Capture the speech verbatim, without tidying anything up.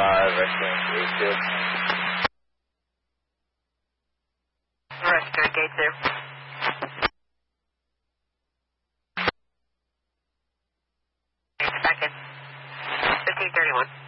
five, X-Wing eight two. Rescue gate two. Back in. fifteen thirty-one.